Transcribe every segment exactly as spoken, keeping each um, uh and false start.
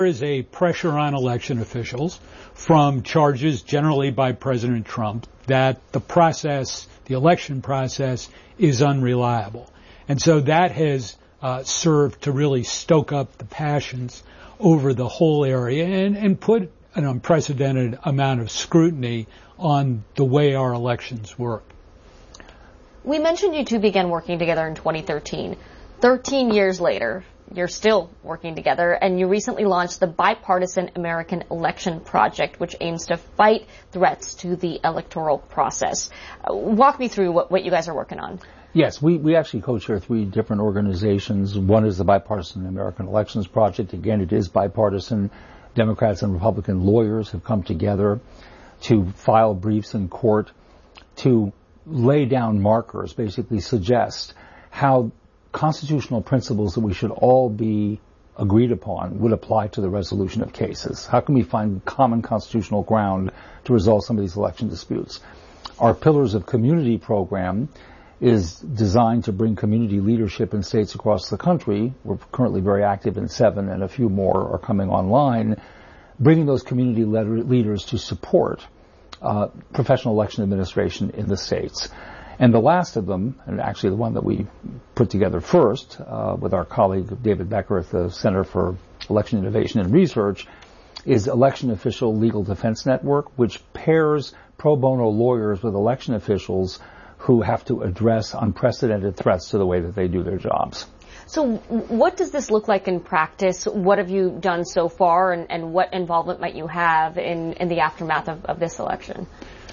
There is a pressure on election officials from charges generally by President Trump that the process, the election process, is unreliable. And so that has uh, served to really stoke up the passions over the whole area and, and put an unprecedented amount of scrutiny on the way our elections work. We mentioned you two began working together in twenty thirteen. thirteen years later, you're still working together, and you recently launched the Bipartisan American Election Project, which aims to fight threats to the electoral process. Uh, walk me through what, what you guys are working on. Yes, we, we actually co-chair three different organizations. One is the Bipartisan American Elections Project. Again, it is bipartisan. Democrats and Republican lawyers have come together to file briefs in court to lay down markers, basically suggest how constitutional principles that we should all be agreed upon would apply to the resolution of cases. How can we find common constitutional ground to resolve some of these election disputes? Our Pillars of Community program is designed to bring community leadership in states across the country. We're currently very active in seven, and a few more are coming online, bringing those community leaders to support uh, professional election administration in the states. And the last of them, and actually the one that we put together first uh, with our colleague David Becker at the Center for Election Innovation and Research, is Election Official Legal Defense Network, which pairs pro bono lawyers with election officials who have to address unprecedented threats to the way that they do their jobs. So what does this look like in practice? What have you done so far, and, and what involvement might you have in, in the aftermath of, of this election?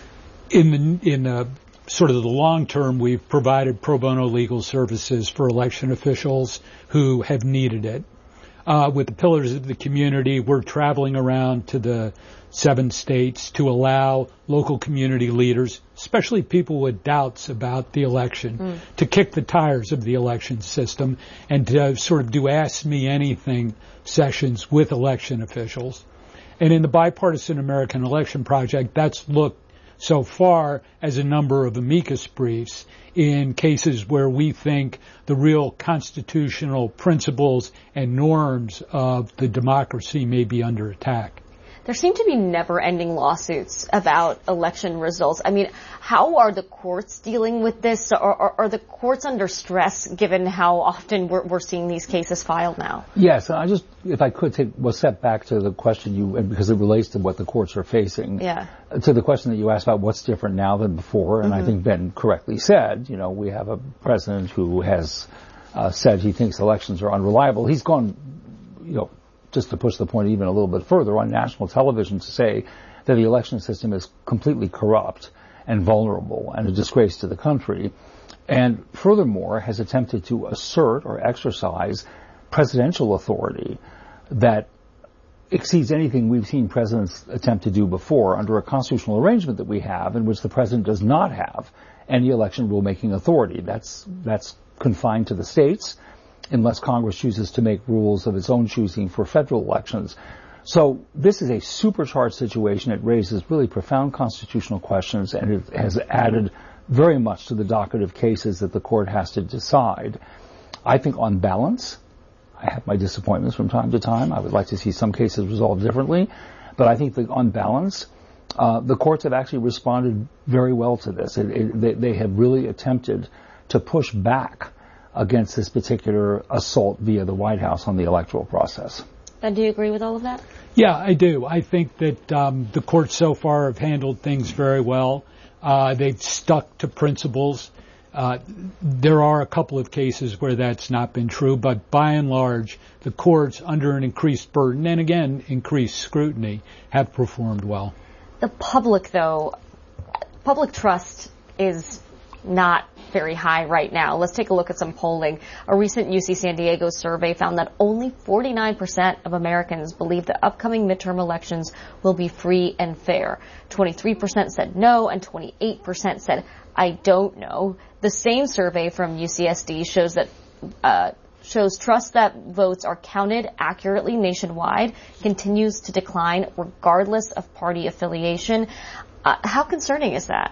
In the, in uh, sort of the long term, we've provided pro bono legal services for election officials who have needed it. Uh, with the Pillars of the Community, we're traveling around to the seven states to allow local community leaders, especially people with doubts about the election, mm. to kick the tires of the election system and to sort of do Ask Me Anything sessions with election officials. And in the Bipartisan American Election Project, that's looked so far as a number of amicus briefs in cases where we think the real constitutional principles and norms of the democracy may be under attack. There seem to be never-ending lawsuits about election results. I mean, how are the courts dealing with this? Are, are, are the courts under stress given how often we're, we're seeing these cases filed now? Yes, I just, if I could take one step back to the question you, because it relates to what the courts are facing. Yeah. To the question that you asked about what's different now than before, and mm-hmm. I think Ben correctly said, you know, we have a president who has uh, said he thinks elections are unreliable. He's gone, you know, just to push the point even a little bit further, on national television to say that the election system is completely corrupt and vulnerable and a disgrace to the country, and furthermore has attempted to assert or exercise presidential authority that exceeds anything we've seen presidents attempt to do before under a constitutional arrangement that we have in which the president does not have any election rulemaking authority. That's, that's confined to the states, unless Congress chooses to make rules of its own choosing for federal elections. So this is a supercharged situation. It raises really profound constitutional questions, and it has added very much to the docket of cases that the court has to decide. I think on balance, I have my disappointments from time to time. I would like to see some cases resolved differently. But I think that on balance, uh, the courts have actually responded very well to this. It, it, they, they have really attempted to push back against this particular assault via the White House on the electoral process. And do you agree with all of that? Yeah, I do. I think that um, the courts so far have handled things very well. Uh, they've stuck to principles. Uh, there are a couple of cases where that's not been true, but by and large, the courts, under an increased burden and, again, increased scrutiny, have performed well. The public, though, public trust is not very high right now. Let's take a look at some polling. A recent U C San Diego survey found that only forty-nine percent of Americans believe the upcoming midterm elections will be free and fair. twenty-three percent said no, and twenty-eight percent said, I don't know. The same survey from U C S D shows that uh, shows trust that votes are counted accurately nationwide continues to decline regardless of party affiliation. Uh, how concerning is that?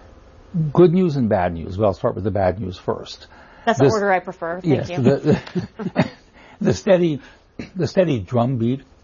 Good news and bad news. Well, I'll start with the bad news first. That's this, the order I prefer. Thank yes, you. The, the, the steady, the steady drumbeat